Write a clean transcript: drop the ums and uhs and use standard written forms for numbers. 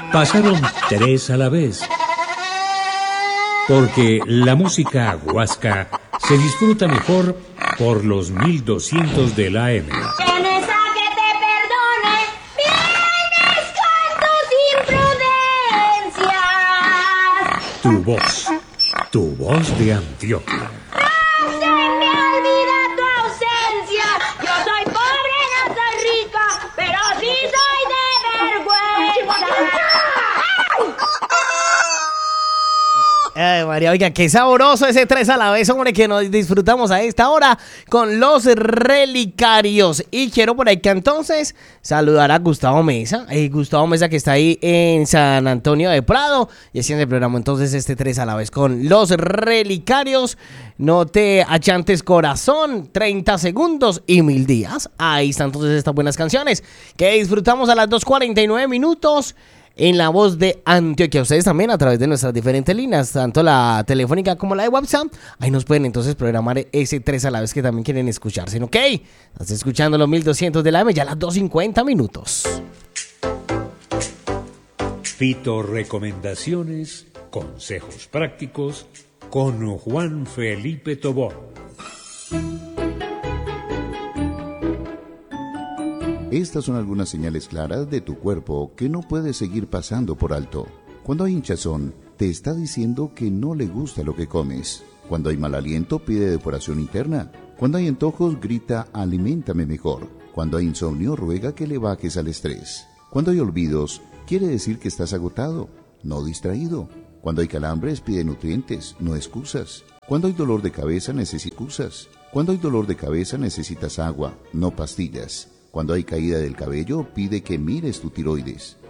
Pasaron 3 a la vez. Porque la música huasca se disfruta mejor por los 1200 de la AM. Tienes a que te perdone, vienes con tus imprudencias. Tu voz de Antioquia. ¡No se me olvida tu ausencia! Yo soy pobre, no soy rica, pero sí soy de vergüenza. Ay, María, oiga, qué sabroso ese 3 a la vez, hombre, que nos disfrutamos a esta hora con los relicarios. Y quiero por ahí que entonces saludar a Gustavo Mesa. Gustavo Mesa que está ahí en San Antonio de Prado y haciendo el programa entonces este 3 a la vez con los relicarios. No te achantes corazón, 30 segundos y 1000 días. Ahí están entonces estas buenas canciones que disfrutamos a las 2:49 minutos. En la voz de Antioquia, ustedes también a través de nuestras diferentes líneas, tanto la telefónica como la de WhatsApp, ahí nos pueden entonces programar ese 3 a la vez que también quieren escucharse, ¿ok? Estás escuchando los 1200 de la AM, ya a las 2:50 minutos. Fito recomendaciones, consejos prácticos con Juan Felipe Tobón. Estas son algunas señales claras de tu cuerpo que no puedes seguir pasando por alto. Cuando hay hinchazón, te está diciendo que no le gusta lo que comes. Cuando hay mal aliento, pide depuración interna. Cuando hay antojos, grita aliméntame mejor. Cuando hay insomnio, ruega que le bajes al estrés. Cuando hay olvidos, quiere decir que estás agotado, no distraído. Cuando hay calambres, pide nutrientes, no excusas. Cuando hay dolor de cabeza, necesitas excusas. Cuando hay dolor de cabeza, necesitas agua, no pastillas. Cuando hay caída del cabello, pide que mires tu tiroides.